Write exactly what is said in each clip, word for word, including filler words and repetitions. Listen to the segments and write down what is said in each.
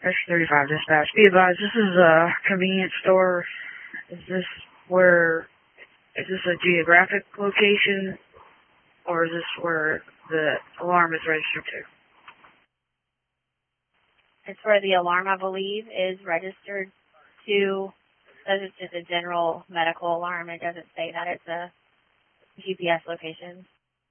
S thirty-five dispatch. Be advised, this is a convenience store. Is this where, is this a geographic location, or is this where the alarm is registered to? It's where the alarm, I believe, is registered to. Says it's just a general medical alarm. It doesn't say that it's a G P S location.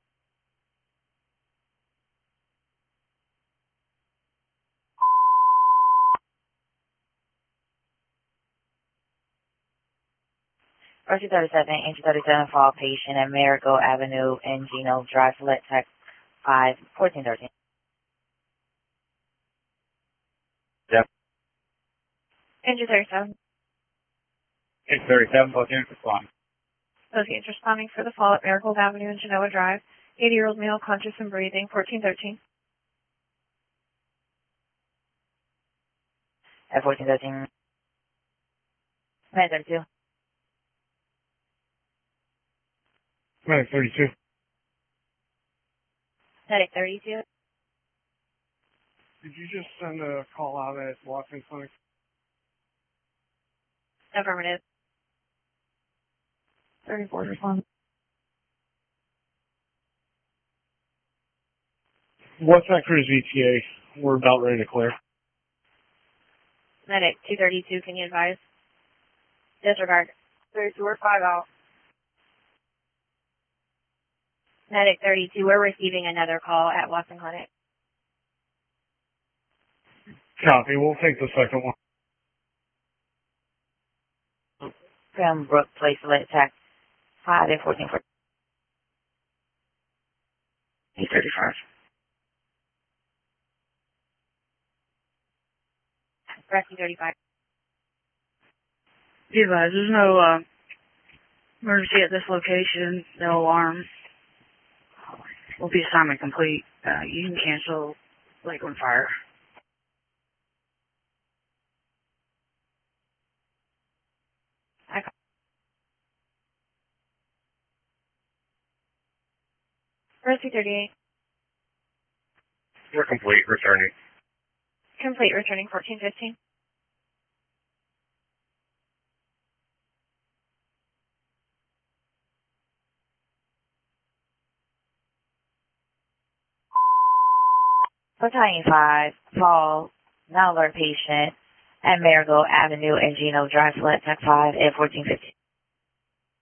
Rescue thirty-seven, Entry thirty-seven, Fall Patient at Marigold Avenue and Geno Drive, Select Tech five, fourteen thirteen. Yep. Entry thirty-seven. Entry thirty-seven, both units responding. Both units responding for the fall at Marigold Avenue and Genoa Drive. eighty-year-old male, conscious and breathing, fourteen thirteen. At fourteen thirteen. Medic thirty-two. Medic thirty-two. Medic thirty-two. Did you just send a call out at Watson Clinic? Affirmative. thirty-four responding. What's that crew's E T A? We're about ready to clear. Medic two thirty-two, can you advise? Disregard. thirty-two, we're five out. Medic thirty-two, we're receiving another call at Watson Clinic. Copy, we'll take the second one. Pembroke Place, Select Tech five at fourteen fourteen. eight thirty-five. Rescue thirty-five. Be advised, there's no uh, emergency at this location, no alarm. Will be assignment complete. Uh, you can cancel Lakeland Fire. Rescue thirty-eight. We're complete, returning. Complete, returning fourteen fifteen. Battalion five, Fall, non-alert patient at Marigold Avenue and Geno Drive, Select Tech five at fourteen fifteen.